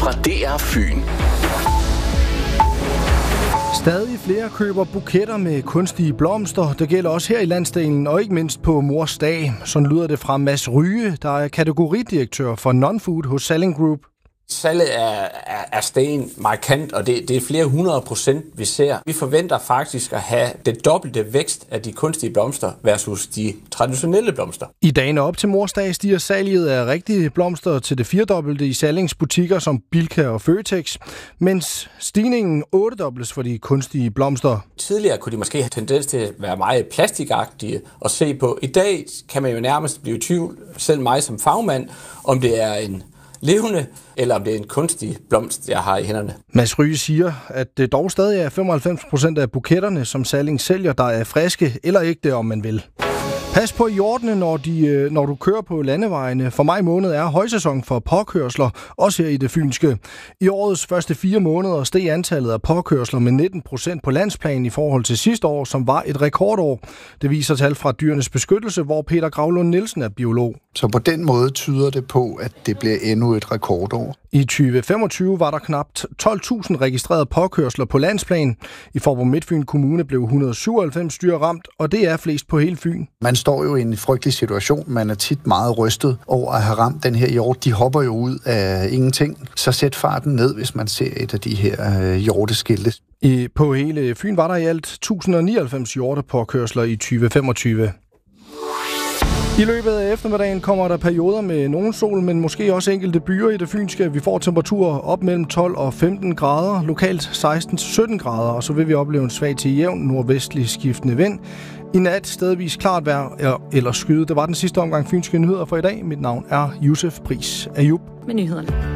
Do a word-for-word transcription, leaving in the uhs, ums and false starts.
fra D R Fyn. Stadig flere køber buketter med kunstige blomster. Det gælder også her i landsdelen, og ikke mindst på Mors Dag. Sådan lyder det fra Mads Ryge, der er kategoridirektør for Non-Food hos Salling Group. Salget er, er, er steget markant, og det, det er flere hundrede procent, vi ser. Vi forventer faktisk at have det dobbelte vækst af de kunstige blomster versus de traditionelle blomster. I dagene op til Mors Dag stiger salget af rigtige blomster til det firedobbelte i Sallings butikker som Bilka og Føtex, mens stigningen ottedobles for de kunstige blomster. Tidligere kunne de måske have tendens til at være meget plastikagtige at se på. I dag kan man jo nærmest blive i tvivl, selv mig som fagmand, om det er en levende, eller om det er en kunstig blomst, jeg har i hænderne. Mads Ryge siger, at det dog stadig er femoghalvfems procent af buketterne, som Salling sælger, der er friske eller ægte, om man vil. Pas på hjortene, når, de, når du kører på landevejene. For maj måned er højsæson for påkørsler, også her i det fynske. I årets første fire måneder steg antallet af påkørsler med nitten procent på landsplan i forhold til sidste år, som var et rekordår. Det viser tal fra Dyrenes Beskyttelse, hvor Peter Gravlund Nielsen er biolog. Så på den måde tyder det på, at det bliver endnu et rekordår. I tyve femogtyve var der knap tolv tusind registrerede påkørsler på landsplan. I Faaborg Midtfyn Kommune blev et hundrede og syvoghalvfems dyr ramt, og det er flest på hele Fyn. Man står jo i en frygtelig situation. Man er tit meget rystet over at have ramt den her hjort. De hopper jo ud af ingenting. Så sæt farten ned, hvis man ser et af de her øh, hjorteskilte. I, på hele Fyn var der i alt et tusind og nioghalvfems hjortepåkørsler i tyve femogtyve. I løbet af eftermiddagen kommer der perioder med nogen sol, men måske også enkelte byer i det fynske. Vi får temperaturer op mellem tolv og femten grader, lokalt seksten til sytten grader, og så vil vi opleve en svag til jævn nordvestlig skiftende vind. I nat stedvis klart vejr eller skyde. Det var den sidste omgang Fynske Nyheder for i dag. Mit navn er Josef Pris Ayub. Med nyhederne.